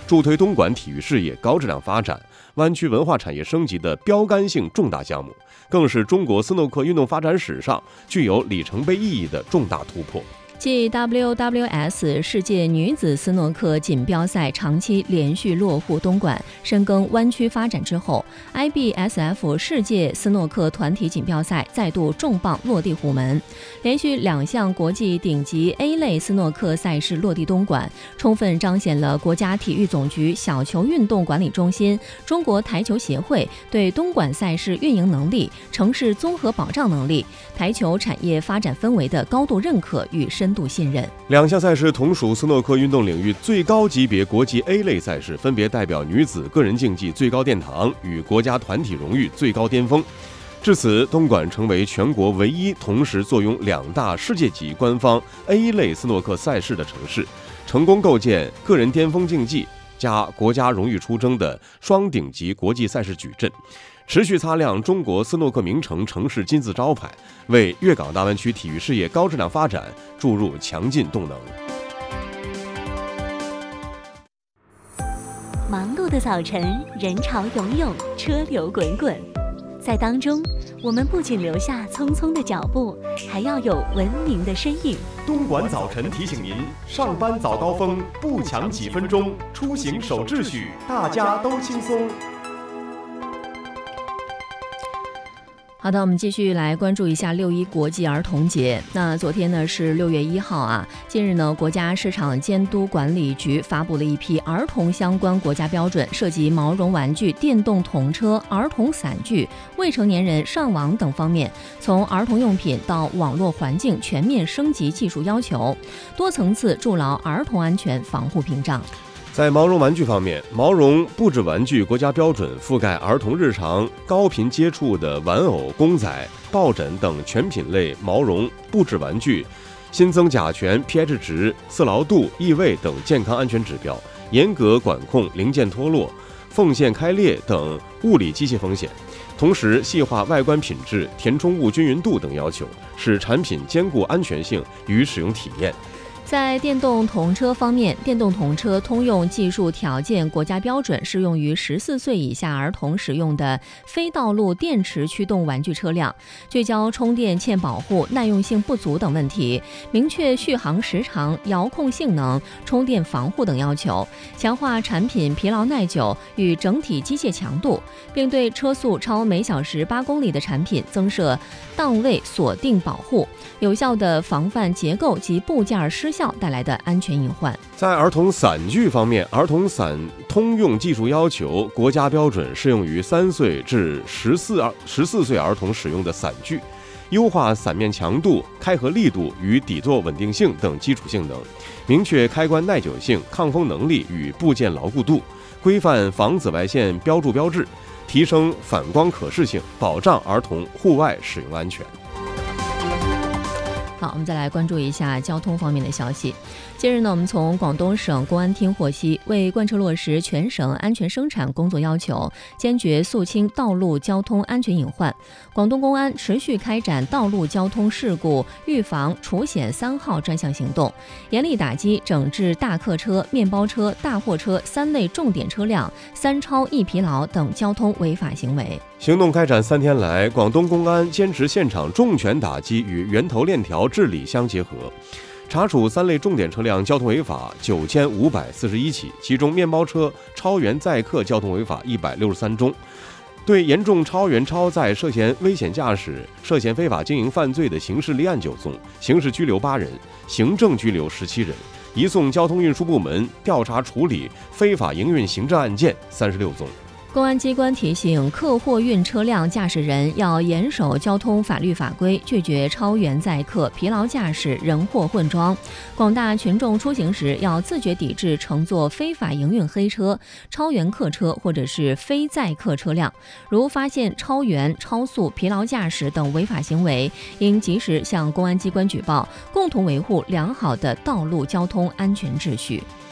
助推东莞体育事业高质量发展、湾区文化产业升级的标杆性重大项目，更是中国斯诺克运动发展史上具有里程碑意义的重大突破。 继 WWS 世界女子斯诺克锦标赛长期连续落户东莞，深耕湾区发展之后， IBSF 世界斯诺克团体锦标赛再度重磅落地虎门，连续2项国际顶级 A 类斯诺克赛事落地东莞，充分彰显了国家体育总局小球运动管理中心、中国台球协会对东莞赛事运营能力、城市综合保障能力、台球产业发展氛围的高度认可与深度信任。 2项赛事同属斯诺克运动领域最高级别国际 A 类赛事，分别代表女子个人竞技最高殿堂与国家团体荣誉最高巅峰。至此，东莞成为全国唯一同时坐拥2大世界级官方 A 类斯诺克赛事的城市，成功构建个人巅峰竞技加国家荣誉出征的双顶级国际赛事矩阵，持续擦亮中国斯诺克名城城市金字招牌，为粤港大湾区体育事业高质量发展注入强劲动能。 忙碌的早晨，人潮涌涌，车流滚滚，在当中，我们不仅留下匆匆的脚步，还要有文明的身影。 东莞早晨提醒您：上班早高峰，不抢几分钟；出行守秩序，大家都轻松。 好的，我们继续来关注一下6·1国际儿童节。那昨天呢是6月1号啊。近日呢，国家市场监督管理局发布了一批儿童相关国家标准，涉及毛绒玩具、电动童车、儿童伞具、未成年人上网等方面，从儿童用品到网络环境全面升级技术要求，多层次筑牢儿童安全防护屏障。 在毛绒玩具方面，毛绒布置玩具国家标准覆盖儿童日常高频接触的玩偶、公仔、抱枕等全品类毛绒布置玩具，新增甲醛、pH 值、色牢度、异味等健康安全指标，严格管控零件脱落、缝线开裂等物理机械风险，同时细化外观品质、填充物均匀度等要求，使产品兼顾安全性与使用体验。 在电动童车方面，电动童车通用技术条件国家标准适用于14岁以下儿童使用的非道路电池驱动玩具车辆，聚焦充电欠保护、耐用性不足等问题，明确续航时长、遥控性能、充电防护等要求，强化产品疲劳耐久与整体机械强度，并对车速超每小时8公里的产品增设档位锁定保护，有效地防范结构及部件失效带来的安全隐患。 在儿童伞具方面，儿童伞通用技术要求国家标准适用于3岁至14岁儿童使用的伞具，优化伞面强度、开合力度与底座稳定性等基础性能，明确开关耐久性、抗风能力与部件牢固度，规范防紫外线标注标志，提升反光可视性，保障儿童户外使用安全。 好，我们再来关注一下交通方面的消息。近日呢，我们从广东省公安厅获悉，为贯彻落实全省安全生产工作要求，坚决肃清道路交通安全隐患，广东公安持续开展道路交通事故预防除险3号专项行动，严厉打击整治大客车、面包车、大货车3类重点车辆、3超1疲劳等交通违法行为。 行动开展3天来，广东公安坚持现场重拳打击与源头链条治理相结合，查处3类重点车辆交通违法9541起，其中面包车超员载客交通违法163宗，对严重超员超载涉嫌危险驾驶、涉嫌非法经营犯罪的刑事立案9宗，刑事拘留8人，行政拘留17人，移送交通运输部门调查处理非法营运行政案件36宗。 公安机关提醒客货运车辆驾驶人要严守交通法律法规，拒绝超员载客、疲劳驾驶、人货混装。广大群众出行时要自觉抵制乘坐非法营运黑车、超员客车或者是非载客车辆。如发现超员、超速、疲劳驾驶等违法行为，应及时向公安机关举报，共同维护良好的道路交通安全秩序。